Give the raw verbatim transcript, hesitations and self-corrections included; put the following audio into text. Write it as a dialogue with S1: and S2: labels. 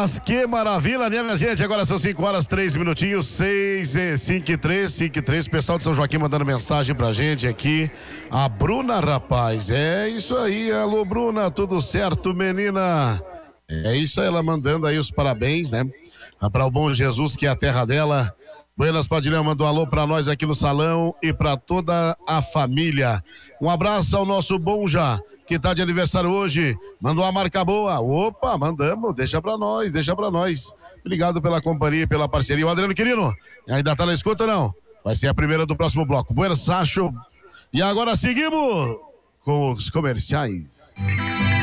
S1: Mas que maravilha, né, minha gente? Agora são cinco horas, três minutinhos, seis e cinco e três, cinco e três. Pessoal de São Joaquim mandando mensagem pra gente aqui. A Bruna, rapaz, é isso aí. Alô, Bruna, tudo certo, menina? É isso aí, ela mandando aí os parabéns, né? Para o bom Jesus, que é a terra dela. Buenas Padilhão, mandou um alô pra nós aqui no salão e pra toda a família. Um abraço ao nosso Bonja, que tá de aniversário hoje. Mandou uma marca boa. Opa, mandamos, deixa pra nós, deixa pra nós. Obrigado pela companhia e pela parceria. O Adriano Quirino, ainda tá na escuta ou não? Vai ser a primeira do próximo bloco. Buenas, Sacho. E agora seguimos com os comerciais.